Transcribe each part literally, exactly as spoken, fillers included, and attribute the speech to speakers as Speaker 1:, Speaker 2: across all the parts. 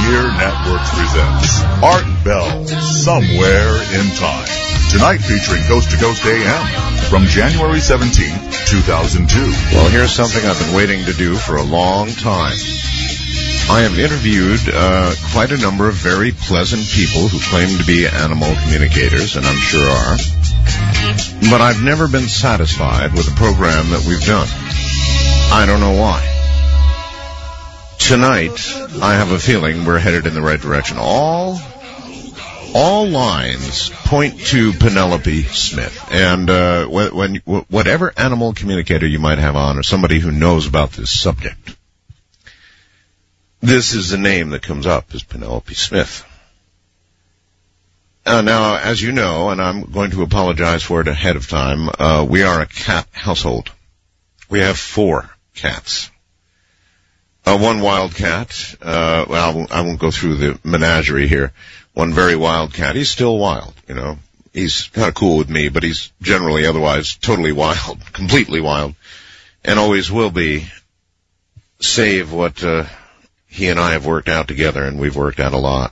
Speaker 1: Pioneer Networks presents Art Bell, Somewhere in Time. Tonight featuring Coast to Coast A M from January seventeenth, two thousand two.
Speaker 2: Well, here's something I've been waiting to do for a long time. I have interviewed uh, quite a number of very pleasant people who claim to be animal communicators, and I'm sure are. But I've never been satisfied with the program that we've done. I don't know why. Tonight, I have a feeling we're headed in the right direction. All, all lines point to Penelope Smith. And uh, when, when whatever animal communicator you might have on, or somebody who knows about this subject, this is the name that comes up, is Penelope Smith. Uh, now, as you know, and I'm going to apologize for it ahead of time, uh, we are a cat household. We have four cats. Uh, one wild cat, uh, well, I won't go through the menagerie here. One very wild cat. He's still wild, you know. He's kind of cool with me, but he's generally otherwise totally wild, completely wild, and always will be, save what, uh, he and I have worked out together, and we've worked out a lot.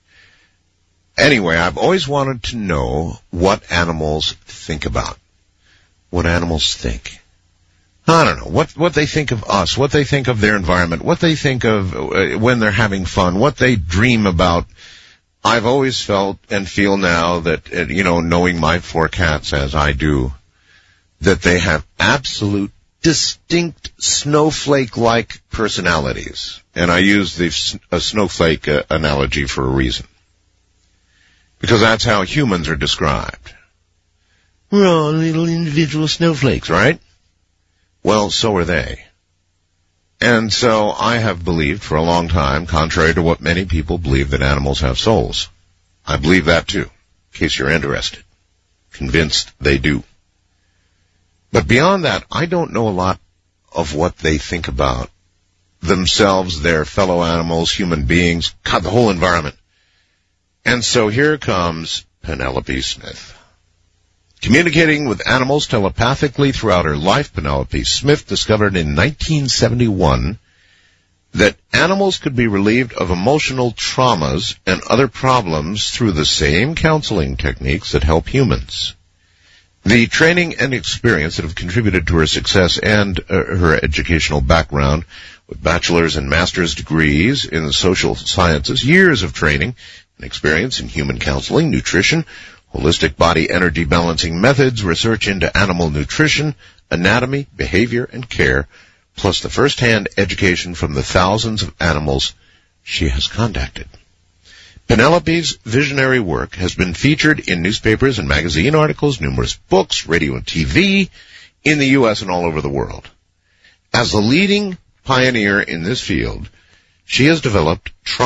Speaker 2: Anyway, I've always wanted to know what animals think about. What animals think. I don't know, what what they think of us, what they think of their environment, what they think of uh, when they're having fun, what they dream about. I've always felt and feel now that, uh, you know, knowing my four cats as I do, that they have absolute distinct snowflake-like personalities. And I use the a snowflake uh, analogy for a reason. Because that's how humans are described. We're all little individual snowflakes, right? Well, so are they. And so I have believed for a long time, contrary to what many people believe, that animals have souls. I believe that too, in case you're interested. Convinced they do. But beyond that, I don't know a lot of what they think about themselves, their fellow animals, human beings, God, the whole environment. And so here comes Penelope Smith. Communicating with animals telepathically throughout her life, Penelope Smith discovered in nineteen seventy-one that animals could be relieved of emotional traumas and other problems through the same counseling techniques that help humans. The training and experience that have contributed to her success and uh, her educational background, with bachelor's and master's degrees in the social sciences, years of training and experience in human counseling, nutrition, holistic body energy balancing methods, research into animal nutrition, anatomy, behavior, and care, plus the first-hand education from the thousands of animals she has contacted. Penelope's visionary work has been featured in newspapers and magazine articles, numerous books, radio and T V, in the U S and all over the world. As the leading pioneer in this field, she has developed trauma